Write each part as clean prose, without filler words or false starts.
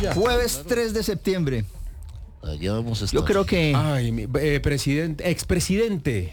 ya. Jueves 3 de septiembre. Allá vamos a estar. Yo creo que... Ay, expresidente,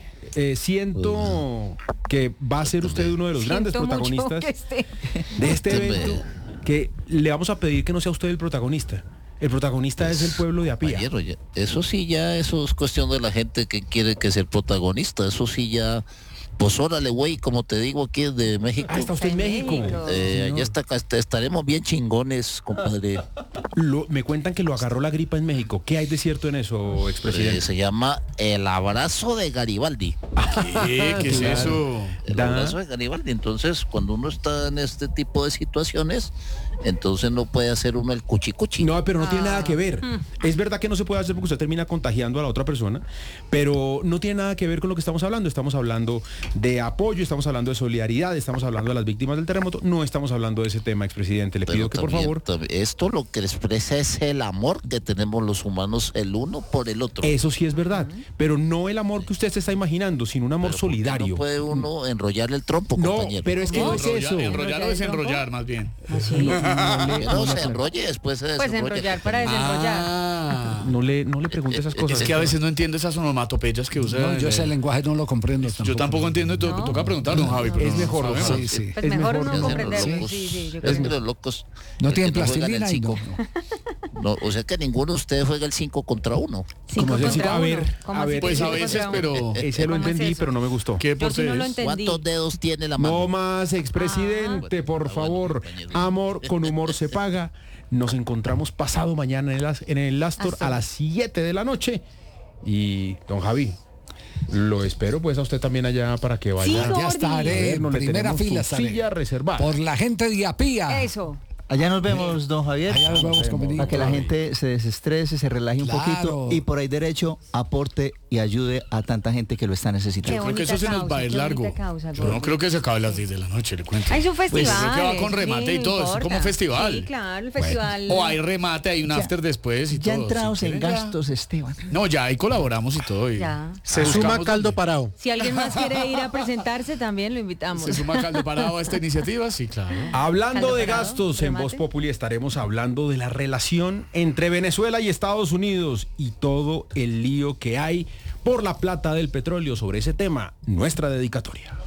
siento que va a ser usted uno de los grandes protagonistas de este evento, que le vamos a pedir que no sea usted el protagonista. El protagonista es el pueblo de Apía. Eso sí ya, eso es cuestión de la gente que quiere que sea el protagonista. Eso sí ya, pues órale, güey, como te digo, aquí es de México. Ah, está usted en México. Allá estaremos bien chingones, compadre. Me cuentan que lo agarró la gripa en México. ¿Qué hay de cierto en eso, expresidente? Se llama el abrazo de Garibaldi. ¿Qué es eso? El abrazo de Garibaldi. Entonces, cuando uno está en este tipo de situaciones, entonces no puede hacer uno el cuchicuchi. No, pero no tiene nada que ver. Es verdad que no se puede hacer porque usted termina contagiando a la otra persona, pero no tiene nada que ver con lo que estamos hablando. Estamos hablando de apoyo, estamos hablando de solidaridad, estamos hablando de las víctimas del terremoto. No estamos hablando de ese tema, expresidente. Le pido que por favor... Esto lo que expresa es el amor que tenemos los humanos el uno por el otro. Eso sí es verdad, pero no el amor que usted se está imaginando, sino un amor solidario. No puede uno enrollar el trompo, compañero. No, pero es que no es eso. Enrollar o desenrollar, más bien. No se enrolle, después se desenrolla. Pues enrollar para desenrollar. No le pregunte esas cosas. Es que a veces no entiendo esas onomatopeyas que usa. No, yo ese lenguaje no lo comprendo. Yo tampoco entiendo y toca preguntar, don Javi. Es mejor, don Javi. Sí. Pues mejor uno comprender. Es que los locos no tienen que no juegan plastilina el 5. No, o sea que ninguno de ustedes juega el 5 contra 1. ¿Cómo es el 5? A ver, pues a veces, pero... Ese lo entendí, pero no me gustó. ¿Qué deporte es? ¿Cuántos dedos tiene la mano? No más, expresidente, por favor. Amor con humor se paga. Nos encontramos pasado mañana en el Astor a las 7 de la noche. Y, don Javi, lo espero pues a usted también allá para que vaya. Ya estaré en primera fila. Silla reservada. Por la gente de Apía. Eso. Allá nos vemos, don Javier. Allá nos vemos, para que la gente se desestrese, se relaje un poquito y por ahí derecho aporte y ayude a tanta gente que lo está necesitando. Yo creo que eso se nos va a ir largo. Yo no creo que se acabe a las 10 de la noche, le cuento. Es un festival. Pues creo que va con remate y todo, es como festival. Sí, claro, el festival. O hay remate, hay un after después y todo. Ya entrados en gastos, Esteban. No, ya ahí colaboramos y todo. Ya. Se suma Caldo Parado. Si alguien más quiere ir a presentarse, también lo invitamos. ¿Se suma Caldo Parado a esta iniciativa? Sí, claro. Hablando de gastos, en Voz Populi estaremos hablando de la relación entre Venezuela y Estados Unidos y todo el lío que hay por la plata del petróleo. Sobre ese tema, nuestra dedicatoria.